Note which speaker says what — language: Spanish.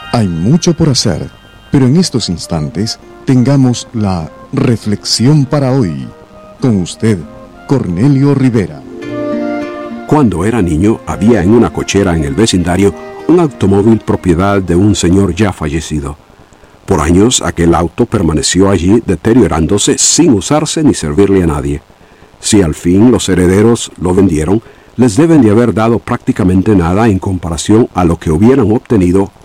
Speaker 1: Hay mucho por hacer, pero en estos instantes tengamos la reflexión para hoy. Con usted, Cornelio Rivera.
Speaker 2: Cuando era niño, había en una cochera en el vecindario un automóvil propiedad de un señor ya fallecido. Por años, aquel auto permaneció allí deteriorándose sin usarse ni servirle a nadie. Si al fin los herederos lo vendieron, les deben de haber dado prácticamente nada en comparación a lo que hubieran obtenido